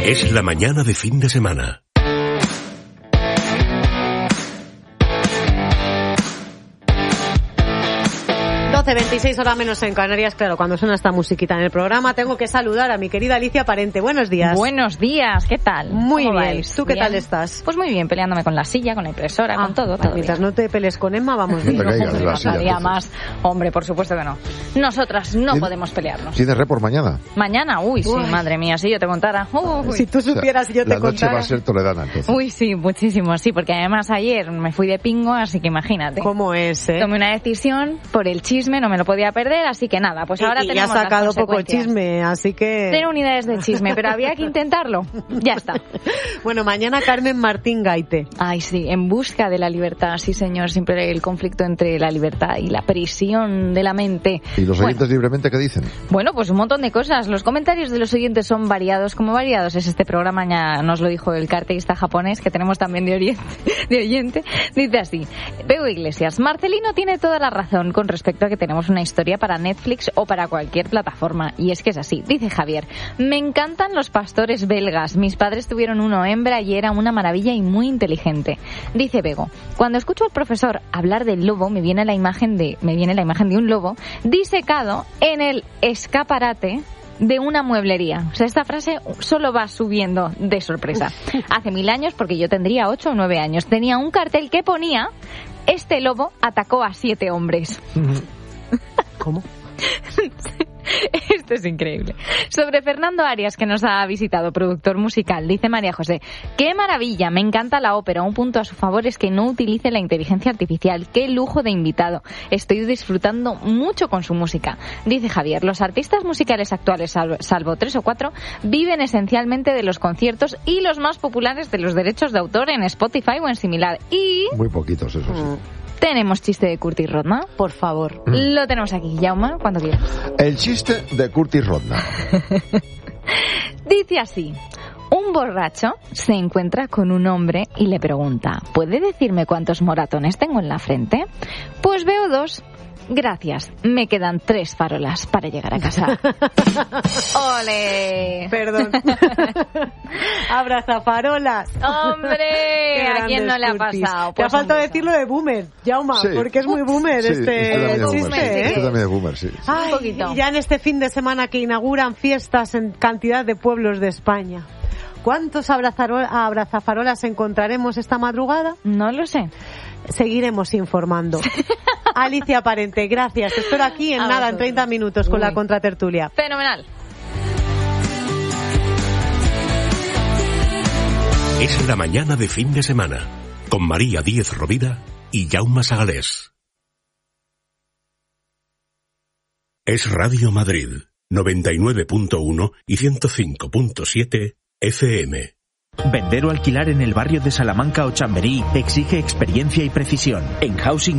Es la mañana de fin de semana. 12:26 horas menos en Canarias. Claro, cuando suena esta musiquita en el programa tengo que saludar a mi querida Alicia Parente. Buenos días. Buenos días, ¿qué tal? Muy bien. Vais? ¿Tú qué ¿Bien? tal estás? Pues muy bien, peleándome con la silla, con la impresora, con todo. Mientras no te pelees con Emma, vamos bien. No te caigas de la silla, Faltaría entonces. más. Hombre, por supuesto que no. Nosotras no podemos pelearnos. ¿Tienes report mañana? Mañana, sí, madre mía, si yo te contara. Si tú supieras y yo te La noche contara. va a ser toledana, entonces. Uy, sí, muchísimo, sí, porque además ayer me fui de pingo, así que imagínate. ¿Cómo es, Tomé una decisión por el chisme, no me lo podía perder, así que nada, pues ahora y ya tenemos has sacado las poco consecuencias. chisme, así que... Cero unidades de chisme, pero había que intentarlo. Ya está. Bueno, mañana Carmen Martín Gaite. Ay, sí, en busca de la libertad, sí señor, siempre el conflicto entre la libertad y la prisión de la mente. ¿Y los oyentes libremente qué dicen? Bueno, pues un montón de cosas. Los comentarios de los oyentes son variados. Como variados es este programa, ya nos lo dijo el cartelista japonés, que tenemos también de oyente. Dice así: Bego Iglesias, Marcelino tiene toda la razón con respecto a que tenemos una historia para Netflix o para cualquier plataforma. Y es que es así. Dice Javier: me encantan los pastores belgas. Mis padres tuvieron uno hembra y era una maravilla y muy inteligente. Dice Bego: cuando escucho al profesor hablar del lobo, me viene la imagen de un lobo disecado en el escaparate de una mueblería. O sea, esta frase solo va subiendo de sorpresa. Hace 1000 años, porque yo tendría 8 o 9 años, tenía un cartel que ponía: este lobo atacó a 7 hombres. ¿Cómo? Esto es increíble. Sobre Fernando Arias, que nos ha visitado, productor musical, dice María José: ¡qué maravilla! Me encanta la ópera. Un punto a su favor es que no utilice la inteligencia artificial. ¡Qué lujo de invitado! Estoy disfrutando mucho con su música. Dice Javier: los artistas musicales actuales, salvo 3 o 4, viven esencialmente de los conciertos y los más populares de los derechos de autor en Spotify o en similar. Y... muy poquitos, eso sí. tenemos chiste de Curtis Rodma. Por favor. Lo tenemos aquí, Jaume, cuando quieras. El chiste de Curtis Rodma. Dice así: un borracho se encuentra con un hombre y le pregunta: ¿puede decirme cuántos moratones tengo en la frente? Pues veo 2. Gracias, me quedan 3 farolas para llegar a casa. ¡Ole! Perdón. Abrazafarolas. ¡Hombre! ¿A quién no le ha pasado? Te ha Pues faltado un beso. decirlo de boomer, Jauma, Sí. porque es muy boomer Sí, este esto chiste, también ¿eh? es de boomer, sí. Ay, Un poquito. y ya en este fin de semana que inauguran fiestas en cantidad de pueblos de España. ¿Cuántos abrazafarolas encontraremos esta madrugada? No lo sé. Seguiremos informando. Alicia Parente, gracias. Te espero aquí en A nada, en vosotros. 30 minutos con la Uy. contratertulia. Fenomenal. Es la mañana de fin de semana. Con María Díez Rovira y Jaume Sagalés. Es Radio Madrid, 99.1 y 105.7 FM. Vender o alquilar en el barrio de Salamanca o Chamberí exige experiencia y precisión. En Housing